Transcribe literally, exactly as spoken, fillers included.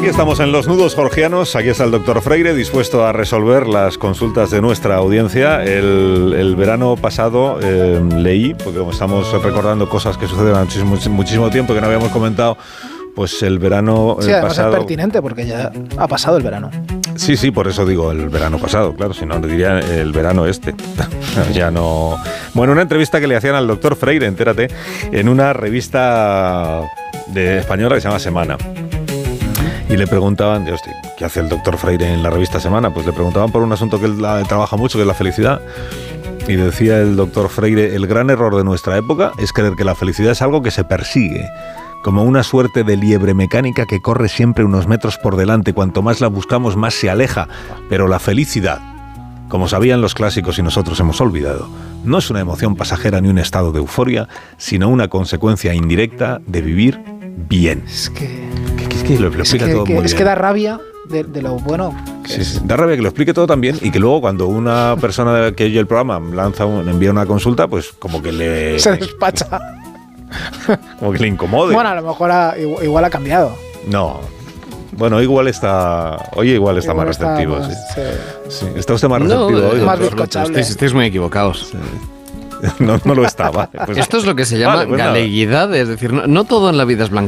Aquí estamos en Los Nudos Jorgianos, aquí está el doctor Freire, dispuesto a resolver las consultas de nuestra audiencia. El, el verano pasado eh, leí, porque como estamos recordando cosas que suceden hace muchísimo, muchísimo tiempo que no habíamos comentado, pues el verano sí, además pasado... es pertinente porque ya ha pasado el verano. Sí, sí, por eso digo el verano pasado, claro, si no, diría el verano este. Ya no... Bueno, una entrevista que le hacían al doctor Freire, entérate, en una revista de española que se llama Semana. Y le preguntaban, hostia, ¿qué hace el doctor Freire en la revista Semana? Pues le preguntaban por un asunto que él trabaja mucho, que es la felicidad. Y decía el doctor Freire, el gran error de nuestra época es creer que la felicidad es algo que se persigue, como una suerte de liebre mecánica que corre siempre unos metros por delante. Cuanto más la buscamos, más se aleja. Pero la felicidad, como sabían los clásicos y nosotros hemos olvidado, no es una emoción pasajera ni un estado de euforia, sino una consecuencia indirecta de vivir bien. Es que... Es que lo, lo es explica que, todo que, muy es bien. que da rabia de, de lo bueno que Sí, es. sí. Da rabia que lo explique todo tan bien y que luego cuando una persona que oye el programa lanza un, envía una consulta, pues como que le... Se despacha. Como que le incomode. Bueno, a lo mejor ha, igual, igual ha cambiado. No. Bueno, igual está... Oye, igual está Igual más receptivo. más, sí. sí. Sí. ¿Está usted más No, receptivo hoy? más doctor? bizcochable. Estáis, estáis muy equivocados. Sí. No, no lo estaba. Pues, Esto es lo que se llama vale, pues nada. galeguidad, es decir, no, no todo en la vida es blanco